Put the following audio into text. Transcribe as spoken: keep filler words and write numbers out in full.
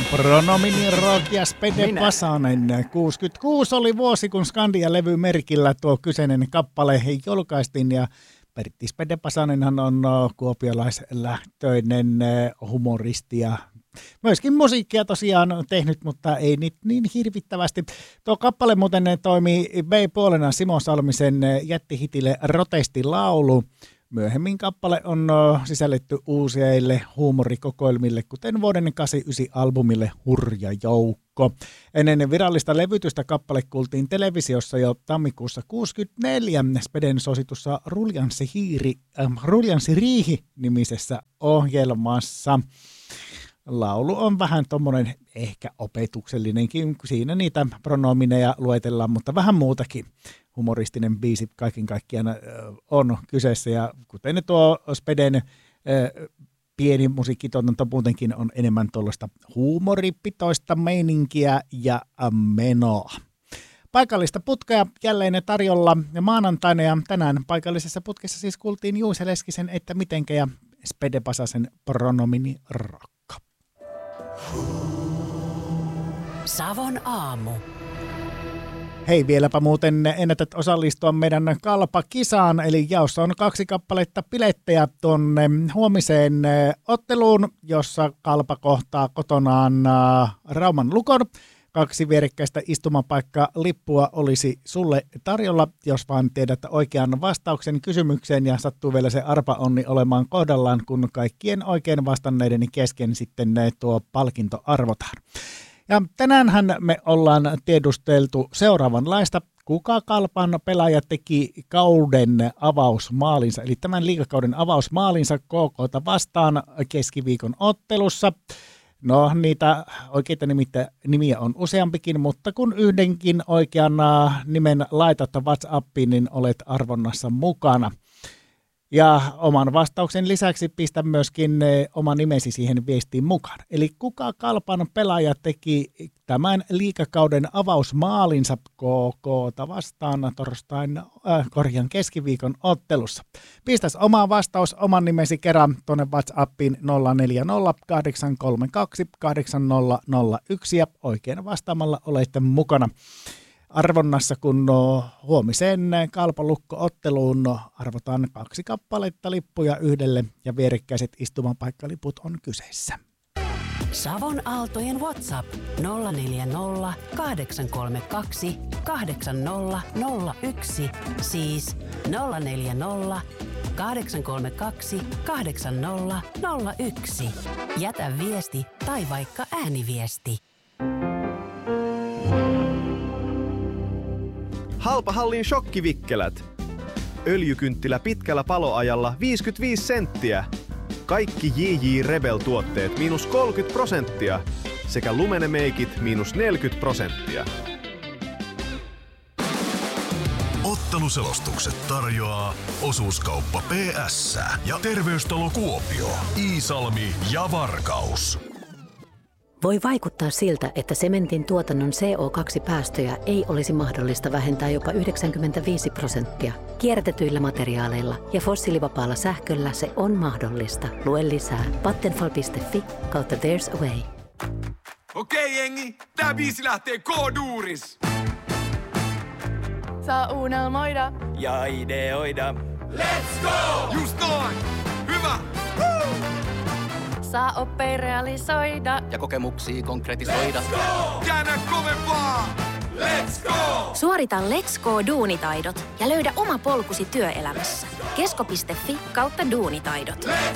Pronomini Rock ja Spede Pasanen. kuusikymmentäkuusi oli vuosi, kun Skandia-levymerkillä tuo kyseinen kappale julkaistiin ja Pertti Spede Pasanenhan on kuopiolaislähtöinen humoristi ja myöskin musiikkia tosiaan on tehnyt, mutta ei niin, niin hirvittävästi. Tuo kappale muuten toimii B-puolena Simo Salmisen jättihitille Protestilaulu. Myöhemmin kappale on sisälletty uusille huumorikokoelmille, kuten vuoden kahdeksankymmentäyhdeksän-albumille Hurja joukko. Ennen virallista levytystä kappale kuultiin televisiossa jo tammikuussa kuusikymmentäneljä Speden suositussa Ruljanssi, Hiiri, äh, Ruljanssi Riihi-nimisessä ohjelmassa. Laulu on vähän tommonen ehkä opetuksellinenkin, siinä niitä pronomineja luetellaan, mutta vähän muutakin. Humoristinen biisi kaiken kaikkiaan on kyseessä ja kuten tuo Speden äh, pieni musiikkituotanto muutenkin on enemmän tuollaista huumoripitoista meininkiä ja menoa. Paikallista putkea jälleen tarjolla maanantaina ja tänään paikallisessa putkessa siis kuultiin Juuse Leskisen, että mitenkä ja Spede Pasasen Pronomini Rock. Savon aamu. Hei, vieläpä muuten ennätät osallistua meidän Kalpa-kisaan, eli jaossa on kaksi kappaletta bilettejä tuonne huomiseen otteluun, jossa Kalpa kohtaa kotonaan Rauman Lukon. Kaksi vierekkäistä istumapaikkaa lippua olisi sulle tarjolla, jos vaan tiedät oikean vastauksen kysymykseen ja sattuu vielä se arpaonni olemaan kohdallaan, kun kaikkien oikein vastanneiden kesken sitten tuo palkinto arvotaan. Ja tänäänhän me ollaan tiedusteltu seuraavanlaista. Kuka Kalpan pelaaja teki kauden avausmaalinsa, eli tämän liigakauden avausmaalinsa K K:ta vastaan keskiviikon ottelussa? No, niitä oikeita nimiä, nimiä on useampikin, mutta kun yhdenkin oikean nimen laitat WhatsAppiin, niin olet arvonnassa mukana. Ja oman vastauksen lisäksi pistä myöskin oma nimesi siihen viestiin mukaan. Eli kuka Kalpan pelaaja teki tämän liigakauden avausmaalinsa K K:ta vastaan torstain äh, korjan keskiviikon ottelussa. Pistäs oma vastaus oman nimesi kerran tuonne WhatsAppiin nolla neljä nolla kahdeksan kolme kaksi kahdeksan nolla nolla yksi ja oikein vastaamalla olette mukana arvonnassa, kun no, huomiseen Kalpa-Lukko-otteluun no, arvotaan kaksi kappaletta lippuja yhdelle ja vierekkäiset istumapaikkaliput on kyseessä. Savon Aaltojen WhatsApp nolla neljä nolla kahdeksan kolme kaksi kahdeksan nolla nolla yksi, siis nolla neljä nolla kahdeksan kolme kaksi kahdeksan nolla nolla yksi. Jätä viesti tai vaikka ääniviesti. Halpahallin shokkivikkelät. Öljykynttilä pitkällä paloajalla viisikymmentäviisi senttiä. Kaikki J J Rebel-tuotteet miinus kolmekymmentä prosenttia. Sekä Lumene-meikit miinus neljäkymmentä prosenttia. Otteluselostukset tarjoaa osuuskauppa P S ja Terveystalo Kuopio, Iisalmi ja Varkaus. Voi vaikuttaa siltä, että sementin tuotannon C O kaksi päästöjä ei olisi mahdollista vähentää jopa yhdeksänkymmentäviisi prosenttia. Kierrätetyillä materiaaleilla ja fossiilivapaalla sähköllä se on mahdollista. Lue lisää vattenfall piste fi kautta there's a way. Okei jengi, tää biisi lähtee K-duuris. Saa unelmoida ja ideoida. Let's go! Just noin! Hyvä! Woo! Saa oppia realisoida ja kokemuksia konkretisoida. Let's go! Käännä kovempaa! Let's go! Suorita Let's Go-duunitaidot ja löydä oma polkusi työelämässä. Kesko piste fi kautta duunitaidot. Let's